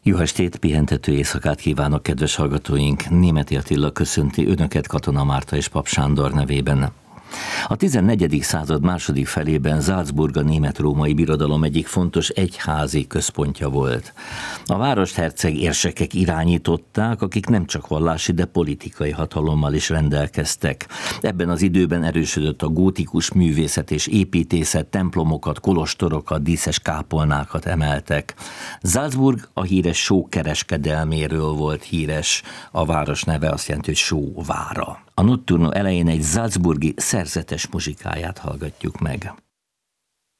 Jó estét, pihentető éjszakát kívánok, kedves hallgatóink! Németi Attila köszönti Önöket Katona Márta és Pap Sándor nevében. A 14. század második felében Salzburg a német-római birodalom egyik fontos egyházi központja volt. A várost herceg érsekek irányították, akik nem csak vallási, de politikai hatalommal is rendelkeztek. Ebben az időben erősödött a gótikus művészet és építészet, templomokat, kolostorokat, díszes kápolnákat emeltek. Salzburg a híres só kereskedelméről volt híres, a város neve azt jelenti, hogy sóvára. A Notturno elején egy salzburgi szerzetes muzsikáját hallgatjuk meg.